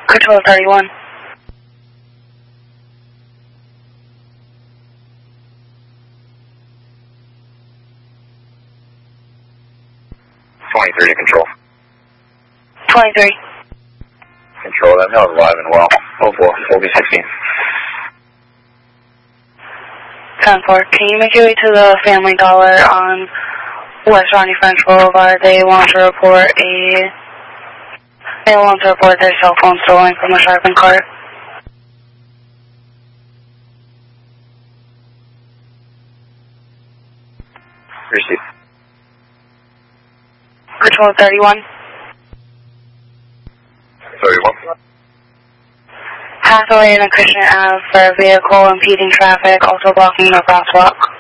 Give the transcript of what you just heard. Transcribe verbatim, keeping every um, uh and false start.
Control thirty-one. twenty-three to control. twenty-three. Control, that mail is alive and well. oh four, O B sixteen. ten four. Can you make your way to the Family Dollar on West Ronnie French Boulevard? They want to report a... They want to report their cell phone stolen from a sharpened cart. Received. Control thirty-one. thirty-one. Hathaway and Christian Ave for a vehicle impeding traffic, also blocking the crosswalk.